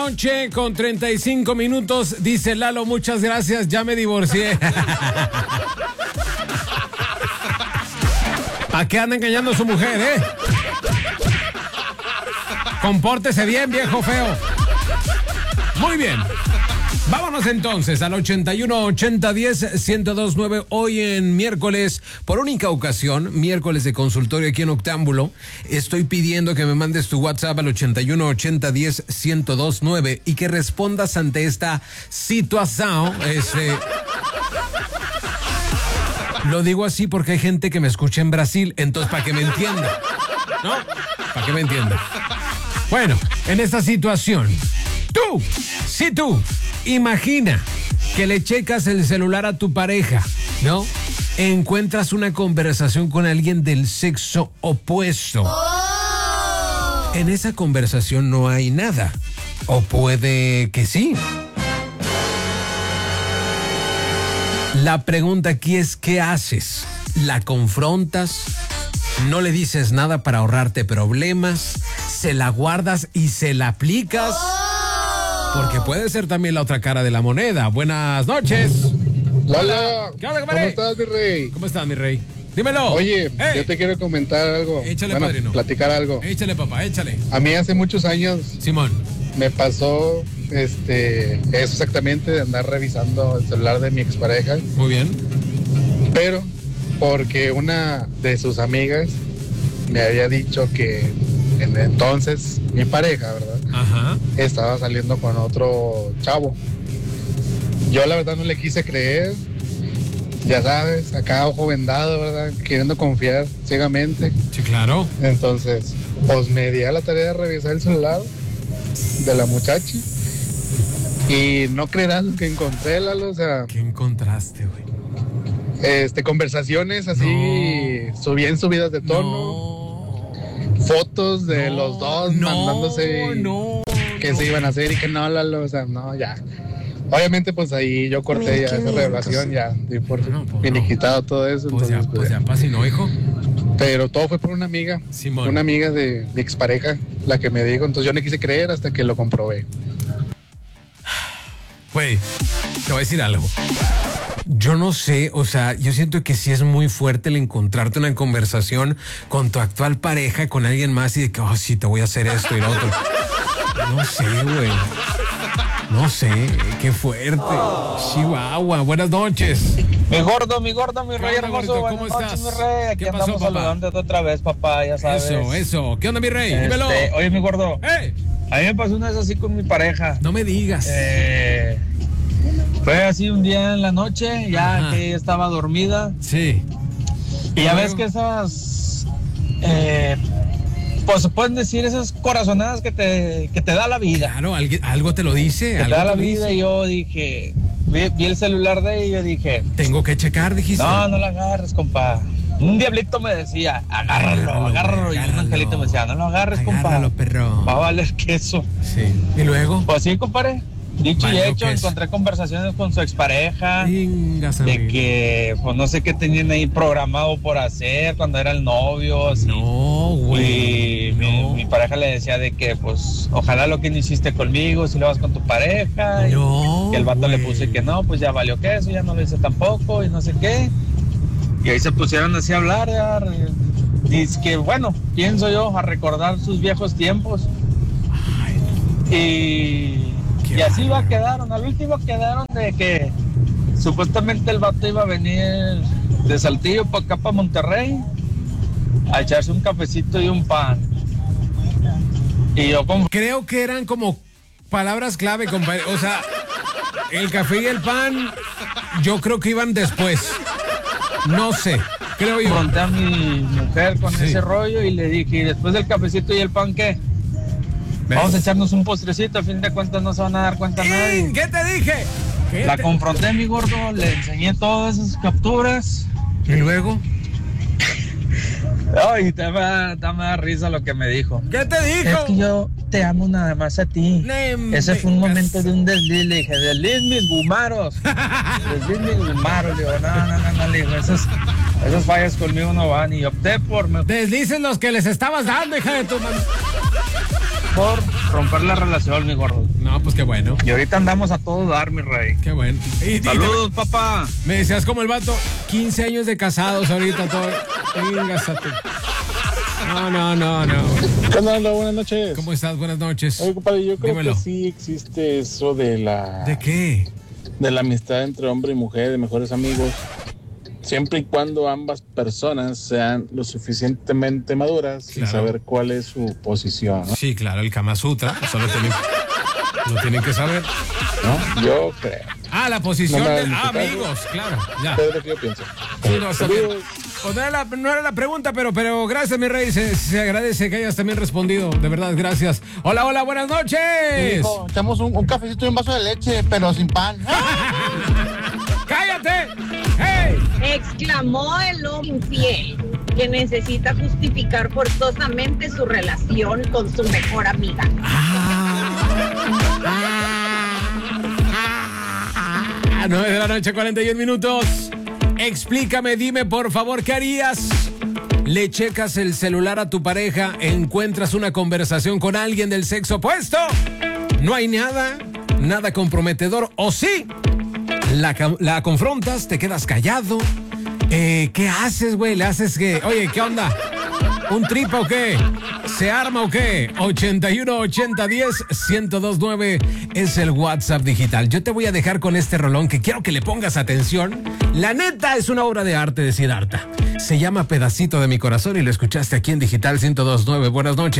noche con 35 minutos. Dice Lalo, muchas gracias, ya me divorcié. ¿A qué anda engañando a su mujer, Compórtese bien, viejo feo. Muy bien. Vámonos entonces al 81-80-10-1029. Hoy en miércoles, por única ocasión, miércoles de consultorio aquí en Octámbulo, estoy pidiendo que me mandes tu WhatsApp al 81-80-10-1029 y que respondas ante esta situación. Lo digo así porque hay gente que me escucha en Brasil, entonces para que me entienda, ¿no? Para que me entienda. Bueno, en esta situación, tú imagina que le checas el celular a tu pareja, ¿no? Encuentras una conversación con alguien del sexo opuesto. Oh. En esa conversación no hay nada. O puede que sí. La pregunta aquí es, ¿qué haces? ¿La confrontas? ¿No le dices nada para ahorrarte problemas? ¿Se la guardas y se la aplicas? Porque puede ser también la otra cara de la moneda. Buenas noches. Hola. ¿Qué onda, ¿Cómo estás, mi rey? ¿Cómo estás, mi rey? Dímelo. Oye, yo te quiero comentar algo. Échale, padrino. Platicar algo. Échale, papá, échale. A mí hace muchos años, Simón, me pasó eso exactamente, de andar revisando el celular de mi expareja. muy bien. Pero porque una de sus amigas me había dicho que en entonces mi pareja, ¿verdad? Ajá. Estaba saliendo con otro chavo. Yo la verdad no le quise creer. Ya sabes, acá ojo vendado, ¿verdad? Queriendo confiar ciegamente. Sí, claro. Entonces, pues me di a la tarea de revisar el celular de la muchacha. Y no creerás lo que encontré, Lalo, o sea... ¿Qué encontraste, güey? Conversaciones así, bien subidas de tono. No. Fotos de los dos mandándose que se iban a hacer y que no, Lalo, o sea, no, ya. Obviamente, pues ahí yo corté ya esa relación, ya di por finiquitado todo eso. Pues entonces, ya pasa y no, hijo. Pero todo fue por una amiga, Simón. Una amiga de mi expareja, la que me dijo, entonces yo no quise creer hasta que lo comprobé. Güey, te voy a decir algo. Yo no sé, o sea, yo siento que sí es muy fuerte el encontrarte una conversación con tu actual pareja, con alguien más y de que, oh, sí, te voy a hacer esto y lo otro. No sé, güey. No sé, qué fuerte. Chihuahua, buenas noches. Mi gordo, mi rey hermoso. ¿Cómo estás? Mi rey. Aquí ¿Qué pasó, andamos papá? saludándote otra vez, papá, ya sabes. Eso. ¿Qué onda, mi rey? Dímelo. Oye, mi gordo. ¡Eh! A mí me pasó una vez así con mi pareja. No me digas. Fue así un día en la noche, ya Ajá. que ella estaba dormida. Sí. Y ya ves que esas, pues se pueden decir esas corazonadas que te da la vida. Claro, algo te lo dice. Que te da la te lo vida dice. y yo dije, vi el celular de ella y yo dije, Tengo que checar, dijiste. no la agarres, compa. Un diablito me decía, agárralo. Y un angelito me decía, no lo agarres, compa. Agárralo, perro. Va a valer queso. Sí. ¿Y luego? Pues sí, compadre. Dicho y Valió hecho, queso. encontré conversaciones con su expareja. Vengas, De amigo. que, pues no sé qué tenían ahí programado por hacer cuando era el novio. Así. No, güey. Y mi pareja le decía de que, pues, ojalá lo que no hiciste conmigo, si lo vas con tu pareja. No, Y el vato güey. le puso que no, pues ya valió queso, ya no lo hice tampoco, y no sé qué. Y ahí se pusieron así a hablar, dice que, bueno, pienso yo, a recordar sus viejos tiempos. Y así quedaron, al último quedaron de que supuestamente el vato iba a venir de Saltillo para acá, para Monterrey, a echarse un cafecito y un pan. Y yo como... Creo que eran como palabras clave, compadre. O sea, el café y el pan, yo creo que iban después. No sé, creo yo. Confronté a mi mujer con ese rollo y le dije, ¿y después del cafecito y el pan qué? ¿Ves? Vamos a echarnos un postrecito, a fin de cuentas no se van a dar cuenta nadie. ¿Qué te dije? La confronté, mi gordo, le enseñé todas esas capturas. ¿Y luego? Ay, te da risa lo que me dijo. ¿Qué te dijo? Es que yo te amo nada más a ti. Ese fue un momento de un desliz. Le dije, desliz mis gumaros. Desliz mis gumaros. Le digo, no, le digo, esas fallas conmigo no van. Y opté por... Deslices los que les estabas dando, hija de tu mamá. Por romper la relación, mi gordo. No, pues qué bueno. Y ahorita andamos a todo dar, mi rey. Qué bueno. Saludos, papá. Me decías como el vato, 15 años de casados ahorita, todo. Véngase. No. ¿Qué onda? Buenas noches. ¿Cómo estás? Buenas noches. Oye, compadre, yo creo Dímelo. que sí existe eso de la... ¿De qué? De la amistad entre hombre y mujer, de mejores amigos, siempre y cuando ambas personas sean lo suficientemente maduras y saber cuál es su posición, ¿no? Sí, claro, el Kama Sutra, eso lo tienen que saber. ¿No? Yo creo. La posición No, de amigos, claro, ya. Pero es lo que yo pienso. Sí, no, está bien. Pues no era la pregunta, pero gracias, mi rey. Se agradece que hayas también respondido. De verdad, gracias. Hola, buenas noches. Hijo, echamos un cafecito y un vaso de leche, pero sin pan. ¡Cállate! ¡Hey! Exclamó el hombre infiel que necesita justificar forzosamente su relación con su mejor amiga. 9 de la noche, 41 minutos. Explícame, dime por favor, ¿qué harías? Le checas el celular a tu pareja, encuentras una conversación con alguien del sexo opuesto. No hay nada comprometedor, ¿o sí? La confrontas, te quedas callado. ¿Qué haces, güey? ¿Le haces que, oye, qué onda? ¿Un trip o qué? ¿Se arma o qué? 81 80 10 1029 es el WhatsApp digital. Yo te voy a dejar con este rolón que quiero que le pongas atención. La neta es una obra de arte de Siddhartha. Se llama Pedacito de mi corazón y lo escuchaste aquí en Digital 1029. Buenas noches.